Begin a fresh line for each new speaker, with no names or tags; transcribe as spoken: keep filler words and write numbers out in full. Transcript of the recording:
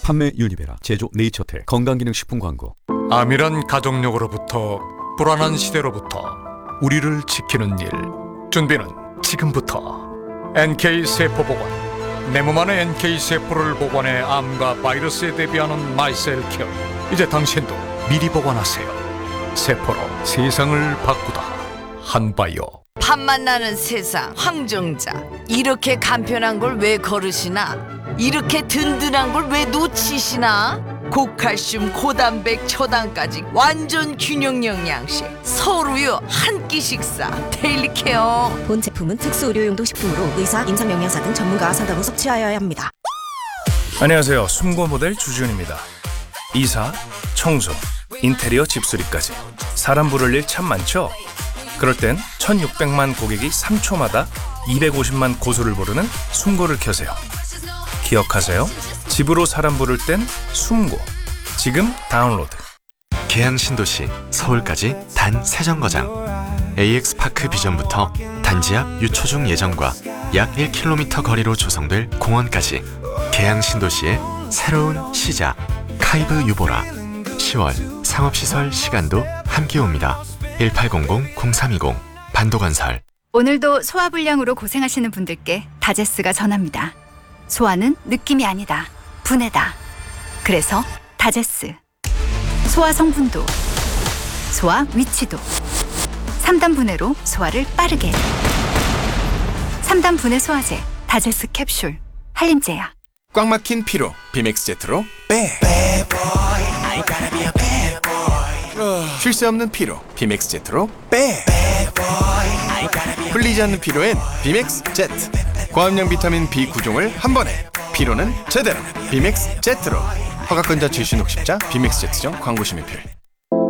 판매 유니베라, 제조 네이처텍, 건강기능식품 광고.
암이란 가족력으로부터 불안한 시대로부터 우리를 지키는 일. 준비는 지금부터. 엔케이 세포보관, 내 몸 안의 엔케이 세포를 보관해 암과 바이러스에 대비하는 마이셀케어. 이제 당신도 미리 보관하세요. 세포로 세상을 바꾸다. 한바이오.
밥맛 나는 세상 황정자, 이렇게 간편한 걸 왜 거르시나? 이렇게 든든한 걸 왜 놓치시나? 고칼슘 고단백 초당까지 완전 균형 영양식, 서울우유 한 끼 식사 데일리 케어.
본 제품은 특수 의료용도 식품으로 의사, 임상영양사 등 전문가와 상담 후 섭취하여야 합니다.
안녕하세요. 숨고 모델 주지훈입니다. 이사, 청소, 인테리어 집수리까지 사람 부를 일 참 많죠? 그럴 땐 천육백만 고객이 삼 초마다 이백오십만 고소를 부르는 숨고를 켜세요. 기억하세요. 집으로 사람 부를 땐 숨고. 지금 다운로드.
계양 신도시 서울까지 단 세 정거장. 에이엑스파크 비전부터 단지 앞 유초중 예정과 약 일 킬로미터 거리로 조성될 공원까지 계양 신도시의 새로운 시작. 카이브 유보라. 시월 상업시설 시간도 함께 옵니다. 일팔공공 공삼이공 반도건설.
오늘도 소화불량으로 고생하시는 분들께 다제스가 전합니다. 소화는 느낌이 아니다, 분해다. 그래서 다제스. 소화 성분도, 소화 위치도, 삼 단 분해로 소화를 빠르게. 삼 단 분해 소화제 다제스 캡슐. 한림제약.
꽉 막힌 피로 비맥스 제트로 빼. 쉴 새 없는 피로 비맥스 제트로 빼. 풀리지 않는 피로엔 비맥스 제트. 고함량 비타민 비 구 종을 한 번에. 피로는 제대로 비맥스 제트로. 허가권자 지시 녹십자 비맥스 제트점 광고 심의필.